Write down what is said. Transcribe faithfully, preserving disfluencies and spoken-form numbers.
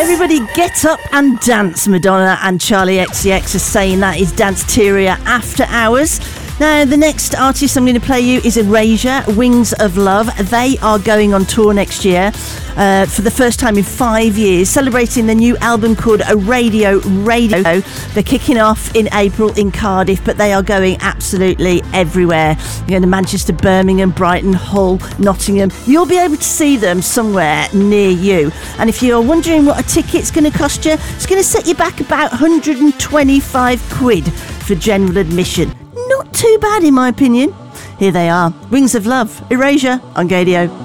Everybody get up and dance. Madonna and Charlie X C X are saying that is Danceteria After Hours. Now, the next artist I'm going to play you is Erasure, Wings of Love. They are going on tour next year uh, for the first time in five years, celebrating the new album called A Radio Radio. They're kicking off in April in Cardiff, but they are going absolutely everywhere. You're going to Manchester, Birmingham, Brighton, Hull, Nottingham. You'll be able to see them somewhere near you. And if you're wondering what a ticket's going to cost you, it's going to set you back about one hundred twenty-five quid for general admission. Not too bad, in my opinion. Here they are, Wings of Love, Erasure on Gadio.